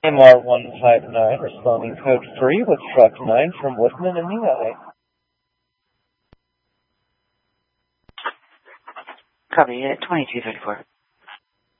MR159, responding code 3 with truck 9 from Whitman in the eye. Copy, 2234.